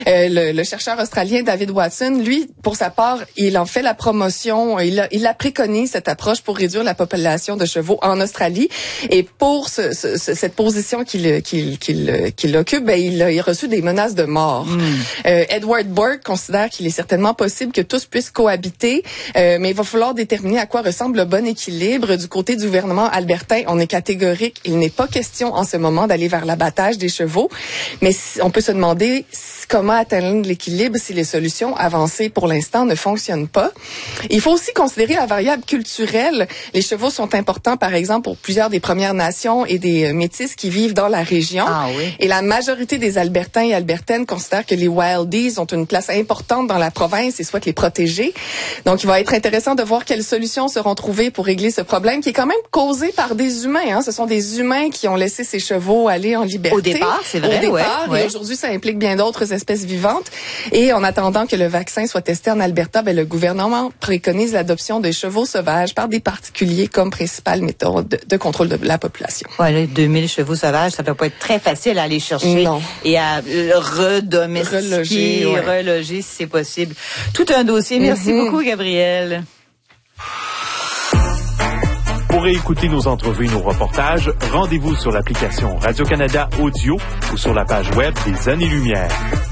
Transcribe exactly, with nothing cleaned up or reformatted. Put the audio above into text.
Euh, le, le chercheur australien David Watson, lui, pour sa part, il en fait la promotion, il a, il a préconisé cette approche pour réduire la population de chevaux en Australie. Et pour ce, ce, cette position qu'il qu'il, qu'il, qu'il occupe, ben, il, a, il a reçu des menaces de mort. Mm. Euh, Edward Burke considère qu'il est certainement possible que tous puissent cohabiter, euh, mais il va falloir déterminer à quoi ressemble le bon équilibre. Du côté du gouvernement albertain, on est catégorique. Il n'est pas question en ce moment d'aller vers l'abattage des chevaux, mais on peut se demander comment atteindre l'équilibre si les solutions avancées pour l'instant ne fonctionnent pas. Il faut aussi considérer la variable culturelle. Les chevaux sont importants, par exemple, pour plusieurs des Premières Nations et des Métis qui vivent dans la région. Ah, oui. Et la majorité des Albertains et Albertaines considèrent que les Wildies ont une place importante dans la province et souhaitent les protéger. Donc, il va être intéressant de voir quelles solutions seront trouvées pour régler ce problème qui est quand même causé par des humains. Hein. Ce sont des humains qui ont laissé ces chevaux aller en liberté. Au départ, c'est vrai. Au départ, ouais, et ouais. aujourd'hui, ça implique bien d'autres espèces vivantes. Et en attendant que le vaccin soit testé en Alberta, ben, le gouvernement préconise l'adoption de chevaux sauvages par des particuliers comme principale méthode de, de contrôle de la population. Voilà, deux mille chevaux sauvages, ça peut pas être très facile à aller chercher non. et à redomestiquer, reloger, ouais. reloger si c'est possible. Tout un dossier. Merci mm-hmm. beaucoup, Gabrielle. Pour écouter nos entrevues et nos reportages, rendez-vous sur l'application Radio-Canada Audio ou sur la page web des Années-Lumière.